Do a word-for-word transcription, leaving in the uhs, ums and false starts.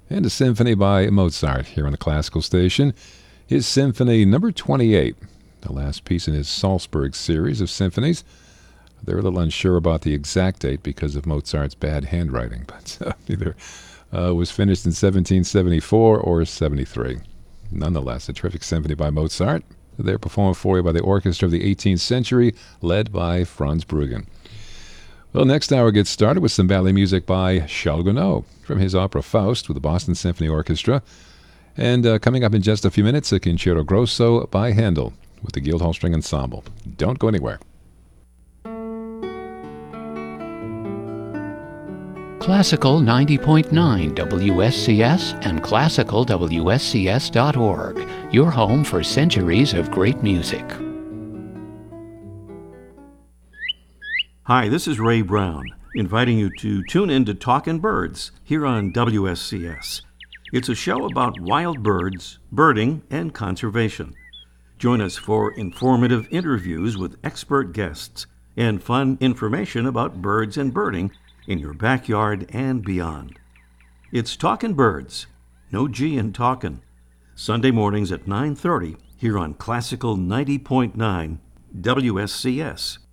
and a symphony by Mozart here on the Classical Station. His Symphony number twenty-eight, the last piece in his Salzburg series of symphonies. They're a little unsure about the exact date because of Mozart's bad handwriting, but uh, either uh, was finished in seventeen seventy-four or seventy-three. Nonetheless, a terrific symphony by Mozart. They're performed for you by the orchestra of the eighteenth century, led by Franz Bruggen. Well, next hour gets started with some ballet music by Charles Gounod from his opera Faust with the Boston Symphony Orchestra. And uh, coming up in just a few minutes, a Concerto Grosso by Handel with the Guildhall String Ensemble. Don't go anywhere. Classical ninety point nine W S C S and classical W S C S dot org, your home for centuries of great music. Hi, this is Ray Brown, inviting you to tune in to Talkin' Birds here on W S C S. It's a show about wild birds, birding, and conservation. Join us for informative interviews with expert guests and fun information about birds and birding in your backyard and beyond. It's Talkin' Birds, no G in talkin', Sunday mornings at nine thirty here on Classical ninety point nine W S C S.